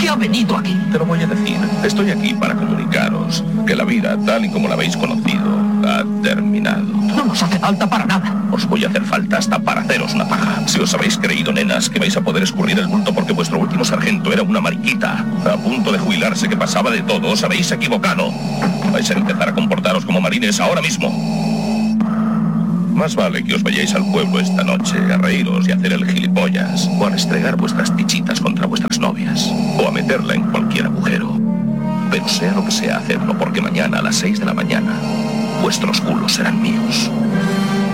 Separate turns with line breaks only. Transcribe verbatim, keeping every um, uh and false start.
qué ha venido aquí?
Te lo voy a decir. Estoy aquí para comunicaros que la vida, tal y como la habéis conocido, ha terminado.
No nos hace falta para nada.
Os voy a hacer falta hasta para haceros una paja. Si os habéis creído, nenas, que vais a poder escurrir el bulto porque vuestro último sargento era una mariquita, a punto de jubilarse, que pasaba de todo, os habéis equivocado. Vais a empezar a comportaros como marines ahora mismo. Más vale que os vayáis al pueblo esta noche a reíros y a hacer el gilipollas, o a restregar vuestras pichitas contra vuestras novias, o a meterla en cualquier agujero. Pero sea lo que sea, hacedlo, porque mañana a las seis de la mañana vuestros culos serán míos.